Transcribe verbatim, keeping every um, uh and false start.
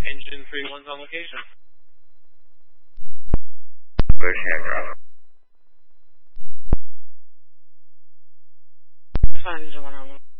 Engine three one's on location. Bush airdrop. Fine, Engine one on.